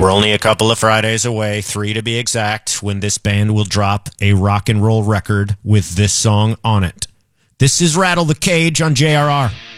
We're only a couple of Fridays away, 3 to be exact, when this band will drop a rock and roll record with this song on it. This is Rattle the Cage on JRR.